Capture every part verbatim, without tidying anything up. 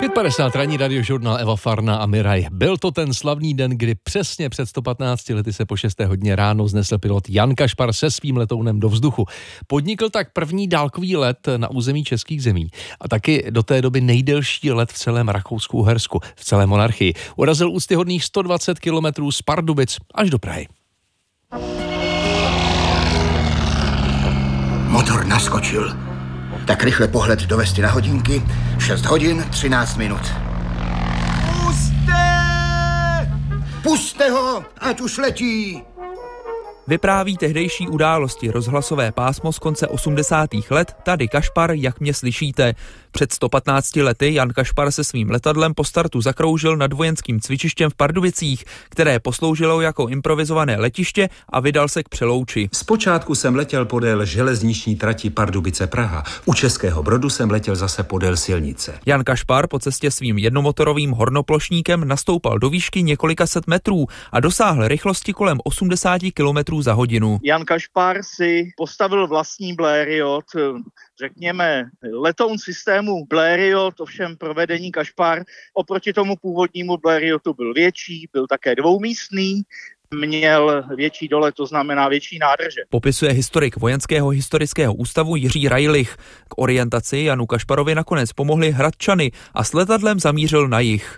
pět padesát ranní radiožurnál Eva Farná a Miraj. Byl to ten slavný den, kdy přesně před sto patnácti lety se po šesté hodině ráno znesl pilot Jan Kašpar se svým letounem do vzduchu. Podnikl tak první dálkový let na území českých zemí a taky do té doby nejdelší let v celém Rakousku-Uhersku, v celé monarchii. Urazil úctyhodných sto dvacet kilometrů z Pardubic až do Prahy. Motor naskočil. Tak rychle pohled do vesty na hodinky. šest hodin, třináct minut. Puste! Puste ho, ať už letí! Vypráví tehdejší události rozhlasové pásmo z konce osmdesátých let Tady Kašpar, jak mě slyšíte. Před sto patnácti lety Jan Kašpar se svým letadlem po startu zakroužil nad vojenským cvičištěm v Pardubicích, které posloužilo jako improvizované letiště, a vydal se k Přelouči. Zpočátku jsem letěl podél železniční trati Pardubice-Praha. U Českého Brodu jsem letěl zase podél silnice. Jan Kašpar po cestě svým jednomotorovým hornoplošníkem nastoupal do výšky několika set metrů a dosáhl rychlosti kolem osmdesát kilometrů za hodinu. Jan Kašpar si postavil vlastní Blériot, řekněme letoun systému Blériot, ovšem provedení Kašpar oproti tomu původnímu Blériotu byl větší, byl také dvoumístný, měl větší dole, to znamená větší nádrže. Popisuje historik Vojenského historického ústavu Jiří Rajlich. K orientaci Janu Kašparovi nakonec pomohli Hradčany a s letadlem zamířil na jih.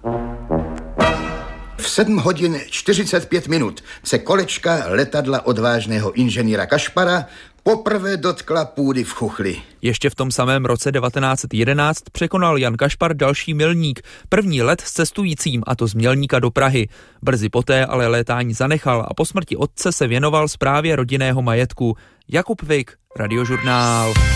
V sedm hodin čtyřicet pět minut se kolečka letadla odvážného inženýra Kašpara poprvé dotkla půdy v Chuchli. Ještě v tom samém roce devatenáct set jedenáct překonal Jan Kašpar další milník, první let s cestujícím, a to z Mělníka do Prahy. Brzy poté ale létání zanechal a po smrti otce se věnoval správě rodinného majetku. Jakub Vik, Radiožurnál.